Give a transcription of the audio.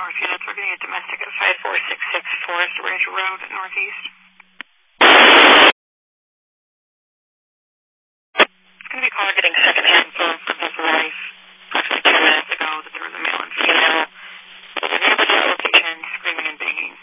North units. We're getting a domestic at 5466 Forest Ridge Road, Northeast.